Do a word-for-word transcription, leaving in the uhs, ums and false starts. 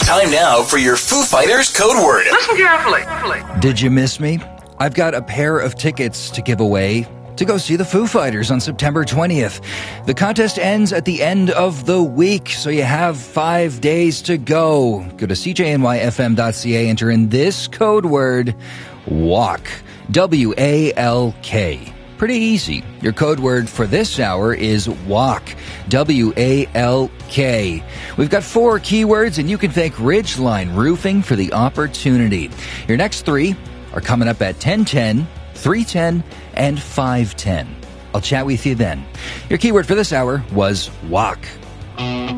Time now for your Foo Fighters code word. Listen carefully. Did you miss me? I've got a pair of tickets to give away to go see the Foo Fighters on September twentieth. The contest ends at the end of the week, so you have five days to go. Go to c j n y f m dot c a, enter in this code word, WALK. W A L K. Pretty easy. Your code word for this hour is WALK. W A L K. We've got four keywords, and you can thank Ridgeline Roofing for the opportunity. Your next three are coming up at ten ten, three ten, and five ten. I'll chat with you then. Your keyword for this hour was WALK.